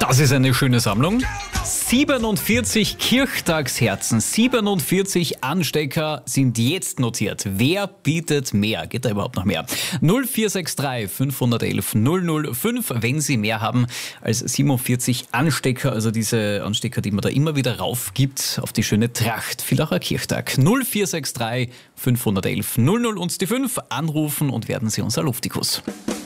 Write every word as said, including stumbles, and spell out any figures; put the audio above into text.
Das ist eine schöne Sammlung. siebenundvierzig Kirchtagsherzen, siebenundvierzig Anstecker sind jetzt notiert. Wer bietet mehr? Geht da überhaupt noch mehr? null vier sechs drei fünf eins eins null null fünf, wenn Sie mehr haben als siebenundvierzig Anstecker, also diese Anstecker, die man da immer wieder raufgibt auf die schöne Tracht. Villacher Kirchtag. null vier sechs drei fünf eins eins null null und die fünf anrufen und werden Sie unser Luftikus.